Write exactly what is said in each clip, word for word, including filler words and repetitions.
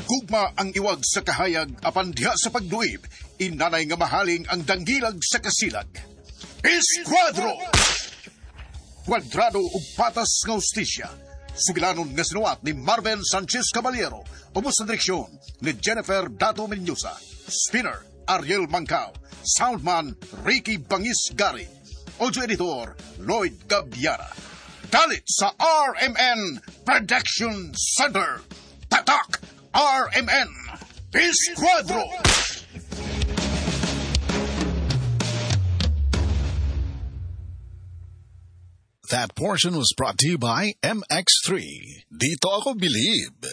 Gugma ang iwag sa kahayag apan diha sa pagduib, inanay nga mahaling ang danggilag sa kasilag. Esquadro! Kwadrado ug patas nga ustisya. Sugilanon nga sinuwat ni Marvel Sanchez Caballero, ubos sa direksyon ni Jennifer Dato Mendoza. Spinner, Ariel Mancao. Soundman, Ricky Bangis Gari. Audio editor, Lloyd Gabiara. Dalit sa R M N Production Center. Tatak! R M N Esquadro! That portion was brought to you by M X three. Dito ako believe.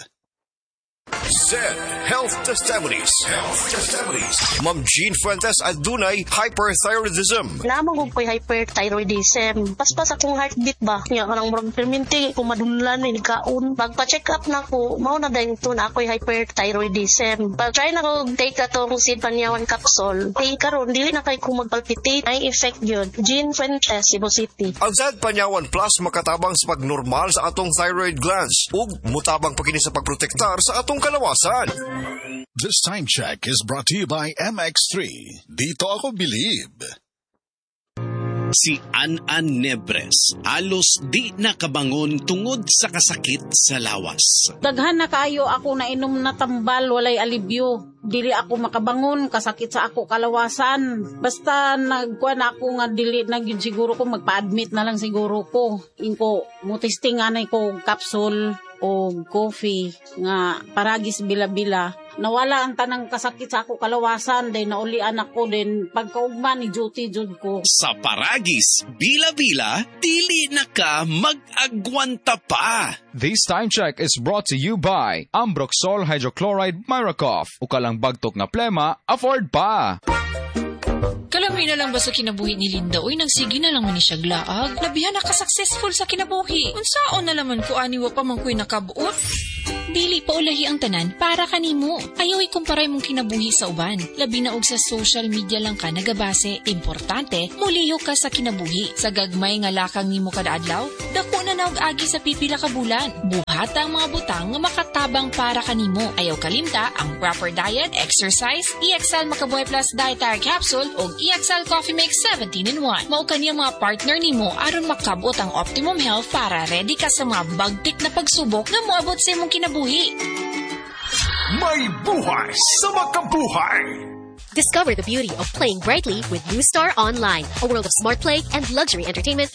Z Health Testimonies. Health Testimonies. Ma'am Jean Fuentes adunay hyperthyroidism. Namang ko ko'y hyperthyroidism. Paspas akong heartbeat ba? Nga kanang murag perminti ko madunlan ni kaon. Magpa-check up na ko, mao na dayon to na ako'y hyperthyroidism. Pag-try na ko take atong Sid Panyawan capsule. Kay karon dili na kay ko magpalpitate. Ay effect yun. Jean Fuentes, Cebu City. Ang Z Panyawan Plus makatabang sa pagnormal sa atong thyroid glands ug mutabang pa kini sa pagprotektar sa atong kalawasan. This time check is brought to you by M X three. Dito ako believe. Si An-An Nebres, alos di nakabangon tungod sa kasakit sa lawas. Daghan na kaayo ako na inom na tambal, walay alibyo. Dili ako makabangon, kasakit sa ako kalawasan. Basta nagkuhan ako nga dili na yun siguro ko, magpa-admit na lang siguro ko. Inko, mutistingan ko capsule o coffee nga paragis bila-bila. Nawala ang tanang kasakit sa ako kalawasan, din naulian ako din pagkaugma ni duty jud ko. Sa paragis, bila-bila, dili na ka mag-agwanta pa. This time check is brought to you by Ambroxol Hydrochloride Miracoff. Ukalang bagtok na plema, afford pa. Kalamay na lang ba sa kinabuhi ni Linda? Uy, nagsige na lang man ni siya glaag. Labihan na ka-successful sa kinabuhi. Unsaon na laman ko aniwa pa man ko'y nakabuot? Dili pa ulahi ang tanan para kanimo. Ayaw ikumparay mong kinabuhi sa uban. Labi na og sa social media lang ka nagabase. Importante, muliho ka sa kinabuhi. Sa gagmay nga lakang nimo kada adlaw, dako na naog agi sa pipila ka bulan. Buhata ang mga butang nga makatabang para kanimo. Ayaw kalimta ang proper diet, exercise, E X L Makabuhay Plus Dietary Capsule o E X L Coffee Mix seventeen in one. Mao kaniya mga partner nimo aron makabot ang optimum health para ready ka sa mga bagtik na pagsubok nga moabot sa imong kinabuhi. May buhay sa makabuhay. Discover the beauty of playing brightly with New Star Online, a world of smart play and luxury entertainment